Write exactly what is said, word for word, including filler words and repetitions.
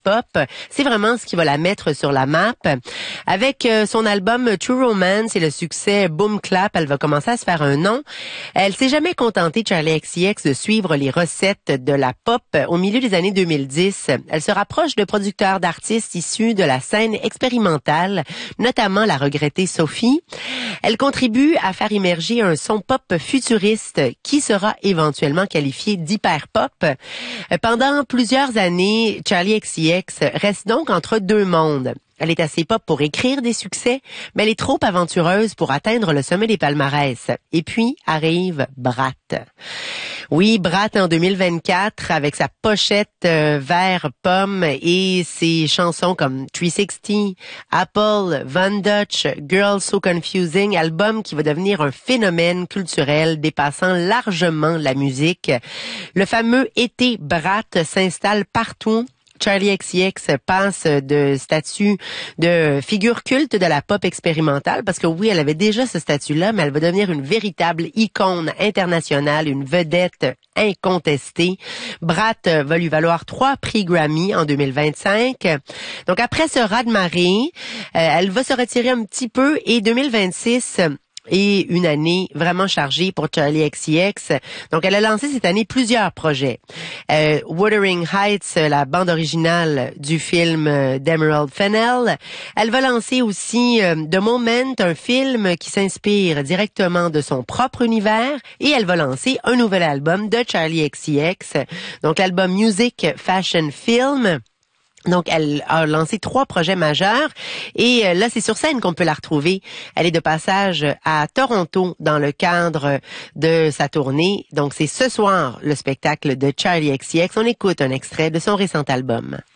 pop. C'est vraiment ce qui va la mettre sur la map. Avec euh, son album True Romance et le succès Boom Clap, elle va commencer à se faire un nom. Elle s'est jamais contentée, Charli X C X, de suivre les recettes de la pop. Au milieu des années deux mille dix, elle se rapproche de producteurs d'artistes issus de la scène expérimentale, notamment la regrettée Sophie. Elle contribue à faire émerger un son pop futuriste qui sera éventuellement qualifié d'hyper-pop. Pendant plusieurs années, Charli X C X reste donc entre deux mondes. Elle est assez pop pour écrire des succès, mais elle est trop aventureuse pour atteindre le sommet des palmarès. Et puis arrive Brat. Oui, Brat en deux mille vingt-quatre, avec sa pochette euh, vert pomme et ses chansons comme trois cent soixante, Apple, Van Dutch, Girl So Confusing, album qui va devenir un phénomène culturel dépassant largement la musique. Le fameux été Brat s'installe partout. Charli X C X passe de statut de figure culte de la pop expérimentale, parce que oui, elle avait déjà ce statut-là, mais elle va devenir une véritable icône internationale, une vedette incontestée. Brat va lui valoir trois prix Grammy en deux mille vingt-cinq. Donc après ce raz-de-marée, euh, elle va se retirer un petit peu et deux mille vingt-six... et une année vraiment chargée pour Charli X C X. Donc, elle a lancé cette année plusieurs projets. Euh, Wuthering Heights, la bande originale du film euh, d'Emerald Fennell. Elle va lancer aussi euh, The Moment, un film qui s'inspire directement de son propre univers. Et elle va lancer un nouvel album de Charli X C X. Donc, l'album Music Fashion Film. Donc, elle a lancé trois projets majeurs et euh, là, c'est sur scène qu'on peut la retrouver. Elle est de passage à Toronto dans le cadre de sa tournée. Donc, c'est ce soir le spectacle de Charli X C X. On écoute un extrait de son récent album.